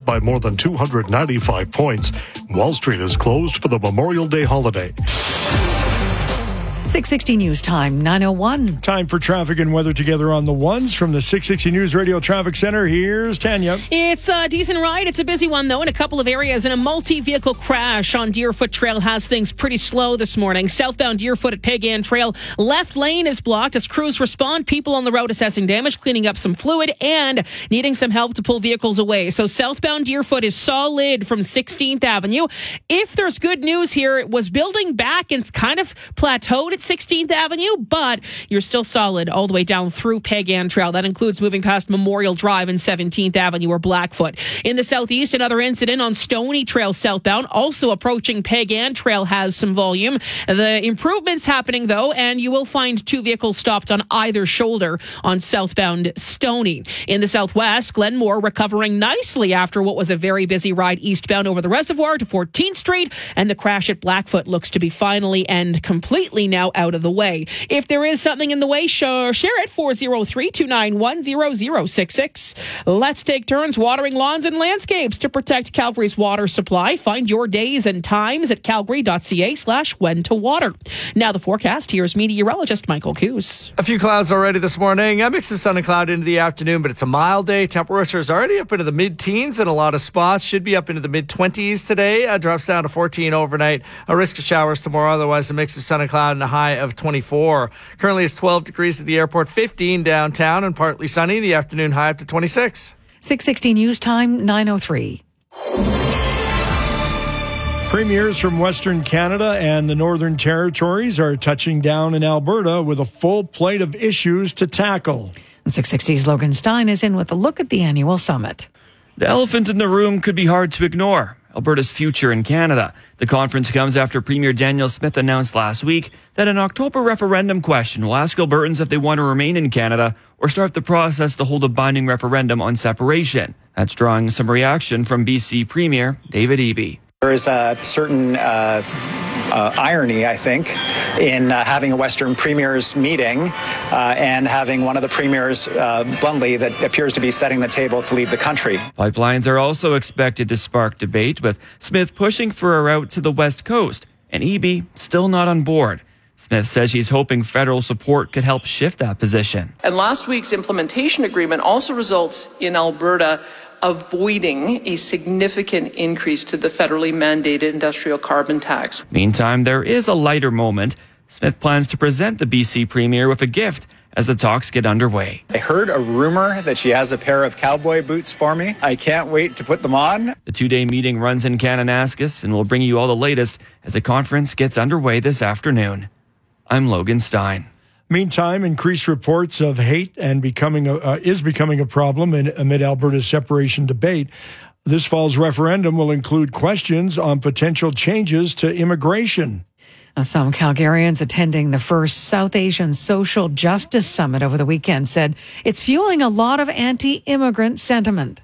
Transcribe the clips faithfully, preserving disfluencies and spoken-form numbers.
by more than two hundred ninety-five points. Wall Street is closed for the Memorial Day holiday. six sixty News Time, nine oh one. Time for traffic and weather together on the ones from the six sixty News Radio Traffic Center. Here's Tanya. It's a decent ride. It's a busy one, though, in a couple of areas. And a multi-vehicle crash on Deerfoot Trail has things pretty slow this morning. Southbound Deerfoot at Peg Ann Trail. Left lane is blocked as crews respond. People on the road assessing damage, cleaning up some fluid, and needing some help to pull vehicles away. So southbound Deerfoot is solid from sixteenth Avenue. If there's good news here, it was building back and it's kind of plateaued at sixteenth Avenue, but you're still solid all the way down through Peg Ann Trail. That includes moving past Memorial Drive and seventeenth Avenue or Blackfoot. In the southeast, another incident on Stony Trail southbound, also approaching Peg Ann Trail, has some volume. The improvements happening, though, and you will find two vehicles stopped on either shoulder on southbound Stony. In the southwest, Glenmore recovering nicely after what was a very busy ride eastbound over the reservoir to fourteenth Street, and the crash at Blackfoot looks to be finally and completely now out of the way. If there is something in the way, share it. four oh three, two nine one, zero zero six six. Let's take turns watering lawns and landscapes to protect Calgary's water supply. Find your days and times at calgary.ca slash when to water. Now the forecast. Here's meteorologist Michael Coos. A few clouds already this morning. A mix of sun and cloud into the afternoon, but it's a mild day. Temperatures already up into the mid-teens in a lot of spots. Should be up into the mid-twenties today. Uh, drops down to fourteen overnight. A risk of showers tomorrow. Otherwise, a mix of sun and cloud and a high of twenty-four. Currently, it's twelve degrees at the airport, fifteen downtown, and partly sunny. The afternoon high up to twenty-six. six sixty News Time, nine oh three. Premiers from Western Canada and the Northern Territories are touching down in Alberta with a full plate of issues to tackle. six sixty's Logan Stein is in with a look at the annual summit. The elephant in the room could be hard to ignore. Alberta's future in Canada. The conference comes after Premier Danielle Smith announced last week that an October referendum question will ask Albertans if they want to remain in Canada or start the process to hold a binding referendum on separation. That's drawing some reaction from B C Premier David Eby. There is a certain uh, uh, irony, I think, in uh, having a Western Premiers meeting uh, and having one of the premiers, uh, bluntly, that appears to be setting the table to leave the country. Pipelines are also expected to spark debate, with Smith pushing for a route to the West Coast and Eby still not on board. Smith says she's hoping federal support could help shift that position. And last week's implementation agreement also results in Alberta avoiding a significant increase to the federally mandated industrial carbon tax. Meantime, there is a lighter moment. Smith plans to present the B C Premier with a gift as the talks get underway. I heard a rumor that she has a pair of cowboy boots for me. I can't wait to put them on. The two-day meeting runs in Kananaskis and will bring you all the latest as the conference gets underway this afternoon. I'm Logan Stein. Meantime, increased reports of hate and becoming a, uh, is becoming a problem in, amid Alberta's separation debate. This fall's referendum will include questions on potential changes to immigration. Uh, some Calgarians attending the first South Asian Social Justice Summit over the weekend said it's fueling a lot of anti-immigrant sentiment.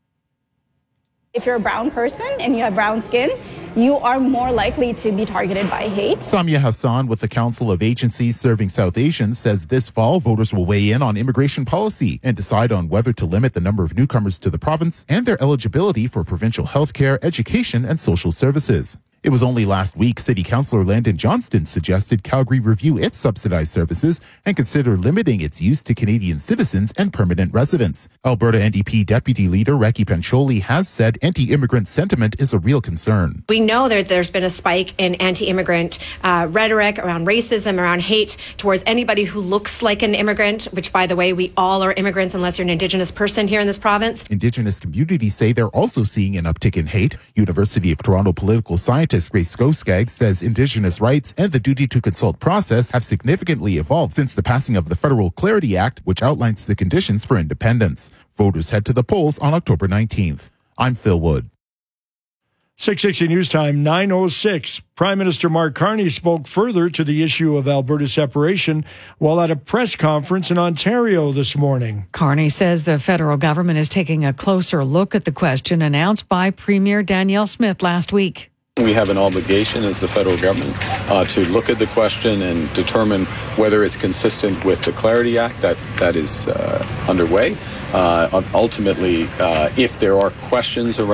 If you're a brown person and you have brown skin, you are more likely to be targeted by hate. Samia Hassan with the Council of Agencies Serving South Asians says this fall voters will weigh in on immigration policy and decide on whether to limit the number of newcomers to the province and their eligibility for provincial health care, education, and social services. It was only last week City Councillor Landon Johnston suggested Calgary review its subsidized services and consider limiting its use to Canadian citizens and permanent residents. Alberta N D P Deputy Leader Reki Pancholi has said anti-immigrant sentiment is a real concern. We know that there's been a spike in anti-immigrant uh, rhetoric around racism, around hate towards anybody who looks like an immigrant, which, by the way, we all are immigrants unless you're an Indigenous person here in this province. Indigenous communities say they're also seeing an uptick in hate. University of Toronto political scientist Grace Skoskag says Indigenous rights and the duty to consult process have significantly evolved since the passing of the Federal Clarity Act, which outlines the conditions for independence. Voters head to the polls on October nineteenth. I'm Phil Wood. six sixty News Time, nine oh six. Prime Minister Mark Carney spoke further to the issue of Alberta separation while at a press conference in Ontario this morning. Carney says the federal government is taking a closer look at the question announced by Premier Danielle Smith last week. We have an obligation as the federal government uh, to look at the question and determine whether it's consistent with the Clarity Act that, that is uh, underway. Uh, ultimately, uh, if there are questions around